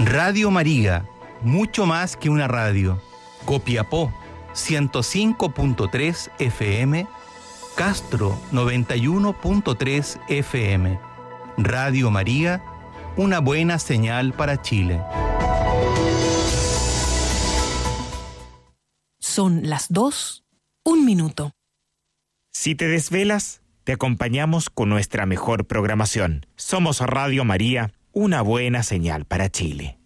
Radio María, mucho más que una radio. Copiapó, 105.3 FM. Castro, 91.3 FM. Radio María, una buena señal para Chile. Son las 2:01. Si te desvelas, te acompañamos con nuestra mejor programación. Somos Radio María, una buena señal para Chile.